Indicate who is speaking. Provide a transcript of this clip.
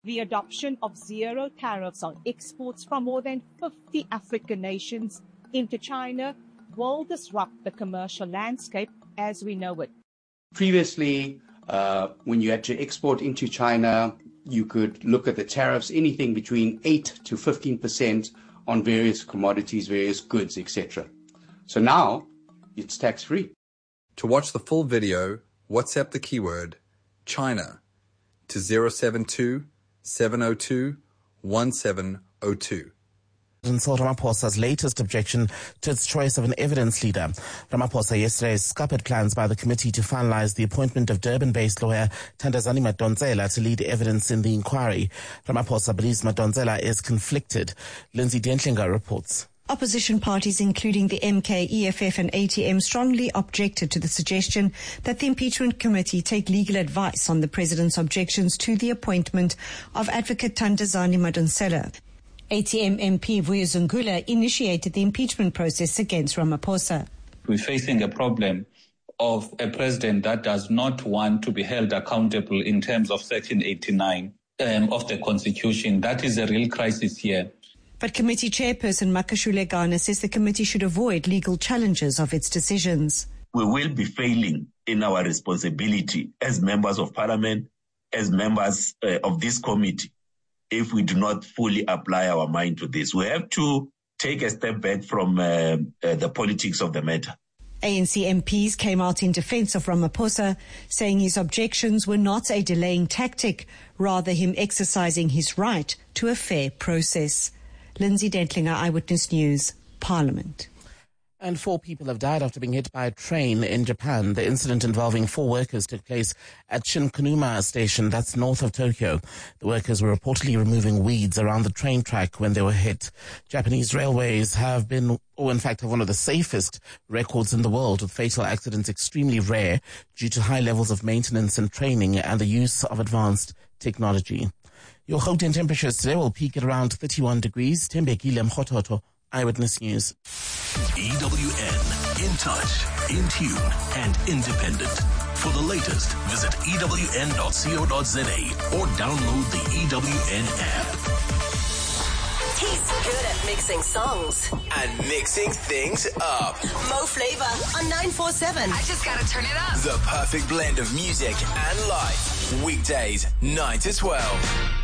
Speaker 1: The adoption of zero tariffs on exports from more than 50 African nations into China will disrupt the commercial landscape as we know it.
Speaker 2: Previously, when you had to export into China, you could look at the tariffs, anything between 8 to 15% on various commodities, various goods, etc. So now, it's tax-free.
Speaker 3: To watch the full video, WhatsApp the keyword China to 072 702 1702.
Speaker 4: Cyril Ramaphosa's latest objection to its choice of an evidence leader. Ramaphosa yesterday scuppered plans by the committee to finalize the appointment of Durban-based lawyer Thandazani Madonsela to lead evidence in the inquiry. Ramaphosa believes Madonsela is conflicted. Lindsay Dentlinger reports.
Speaker 5: Opposition parties, including the MK, EFF and ATM, strongly objected to the suggestion that the impeachment committee take legal advice on the president's objections to the appointment of Advocate Thandazani Madonsela. ATM MP Vuyuzungula initiated the impeachment process against Ramaphosa.
Speaker 6: We're facing a problem of a president that does not want to be held accountable in terms of Section 89 of the Constitution. That is a real crisis here.
Speaker 5: But committee chairperson Makashule Gana says the committee should avoid legal challenges of its decisions.
Speaker 7: We will be failing in our responsibility as members of parliament, as members of this committee, if we do not fully apply our mind to this. We have to take a step back from the politics of the matter.
Speaker 5: ANC MPs came out in defense of Ramaphosa, saying his objections were not a delaying tactic, rather him exercising his right to a fair process. Lindsay Dentlinger, Eyewitness News, Parliament.
Speaker 4: And 4 people have died after being hit by a train in Japan. The incident involving 4 workers took place at Shinkanuma station, that's north of Tokyo. The workers were reportedly removing weeds around the train track when they were hit. Japanese railways have been, or in fact have one of the safest records in the world, with fatal accidents extremely rare due to high levels of maintenance and training and the use of advanced technology. Your Gauteng temperatures today will peak at around 31 degrees. Tembekile Mkhototo, Eyewitness News.
Speaker 8: EWN, in touch, in tune, and independent. For the latest, visit ewn.co.za or download the EWN app.
Speaker 9: He's good at mixing songs
Speaker 10: and mixing things up.
Speaker 9: Mo Flavor on 947.
Speaker 10: I just gotta turn it up. The perfect blend of music and life. Weekdays, 9 to 12.